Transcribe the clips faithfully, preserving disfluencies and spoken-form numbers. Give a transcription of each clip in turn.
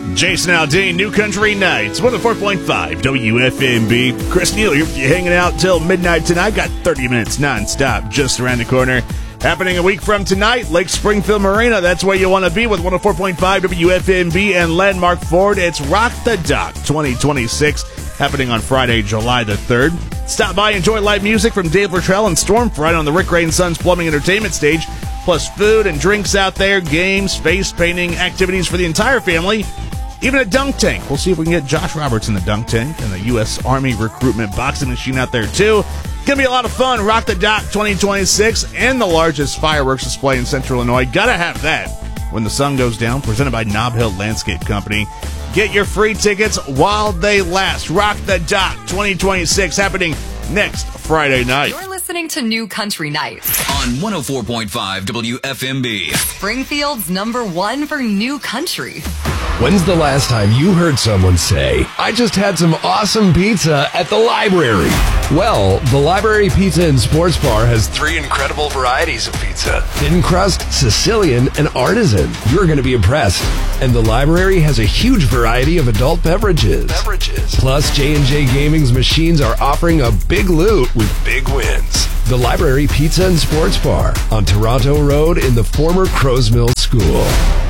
Jason Aldean, New Country Nights, one oh four point five W F M B. Chris Neal, you're hanging out till midnight tonight. Got thirty minutes nonstop just around the corner. Happening a week from tonight, Lake Springfield Marina. That's where you want to be with one oh four point five W F M B and Landmark Ford. It's Rock the Dock twenty twenty-six, happening on Friday, July the third. Stop by, enjoy live music from Dave Luttrell and Stormfront on the Rick Ray Sons Plumbing Entertainment stage, plus food and drinks out there, games, face painting, activities for the entire family, even a dunk tank. We'll see if we can get Josh Roberts in the dunk tank and the U S Army recruitment boxing machine out there, too. Gonna be a lot of fun. Rock the Dock twenty twenty-six, and the largest fireworks display in Central Illinois. Gotta have that when the sun goes down. Presented by Nob Hill Landscape Company. Get your free tickets while they last. Rock the Dock twenty twenty-six, happening next Friday night. You're listening to New Country Nights on one oh four point five W F M B. Springfield's number one for new country. When's the last time you heard someone say, I just had some awesome pizza at the library? Well, the Library Pizza and Sports Bar has three incredible varieties of pizza: thin crust, Sicilian, and artisan. You're going to be impressed. And the library has a huge variety of adult beverages. Beverages. Plus, J and J Gaming's machines are offering a big loot with big wins. The Library Pizza and Sports Bar on Toronto Road in the former Crows Mill School.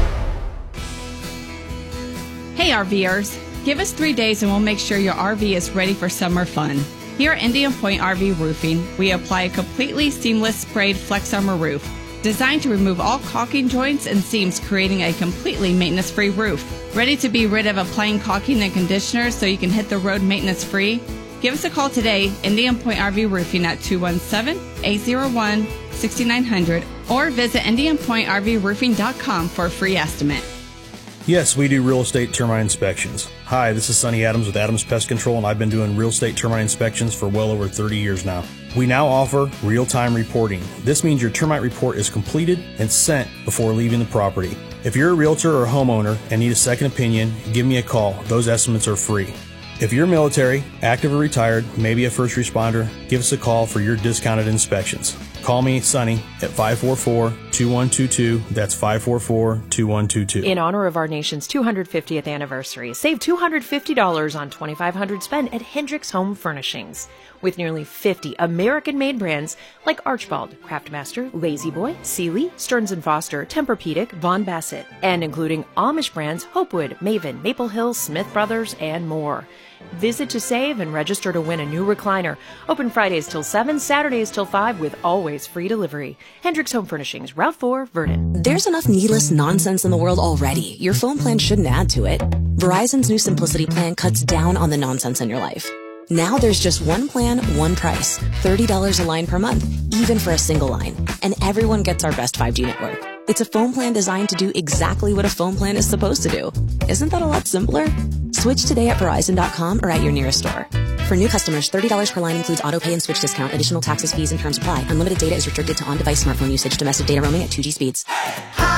Hey RVers, give us three days and we'll make sure your R V is ready for summer fun. Here at Indian Point R V Roofing, we apply a completely seamless sprayed Flex Armor roof, designed to remove all caulking joints and seams, creating a completely maintenance-free roof. Ready to be rid of applying caulking and conditioner so you can hit the road maintenance-free? Give us a call today, Indian Point R V Roofing at two one seven, eight oh one, six nine zero zero, or visit indian point r v roofing dot com for a free estimate. Yes, we do real estate termite inspections. Hi, this is Sonny Adams with Adams Pest Control, and I've been doing real estate termite inspections for well over thirty years now. We now offer real-time reporting. This means your termite report is completed and sent before leaving the property. If you're a realtor or a homeowner and need a second opinion, give me a call. Those estimates are free. If you're military, active or retired, maybe a first responder, give us a call for your discounted inspections. Call me, Sonny, at five four four, two one two two. That's five four four, two one two two. In honor of our nation's two hundred fiftieth anniversary, save two hundred fifty dollars on twenty-five hundred dollars spent at Hendricks Home Furnishings. With nearly fifty American-made brands like Archibald, Craftmaster, Lazy Boy, Sealy, Stearns and Foster, Tempur-Pedic, Von Bassett, and including Amish brands Hopewood, Maven, Maple Hill, Smith Brothers, and more. Visit to save and register to win a new recliner. Open Fridays till seven, Saturdays till five with always free delivery. Hendricks Home Furnishings, Route four, Vernon. There's enough needless nonsense in the world already. Your phone plan shouldn't add to it. Verizon's new Simplicity plan cuts down on the nonsense in your life. Now there's just one plan, one price. thirty dollars a line per month, even for a single line. And everyone gets our best five G network. It's a phone plan designed to do exactly what a phone plan is supposed to do. Isn't that a lot simpler? Switch today at Verizon dot com or at your nearest store. For new customers, thirty dollars per line includes auto pay and switch discount. Additional taxes, fees, and terms apply. Unlimited data is restricted to on-device smartphone usage. Domestic data roaming at two G speeds.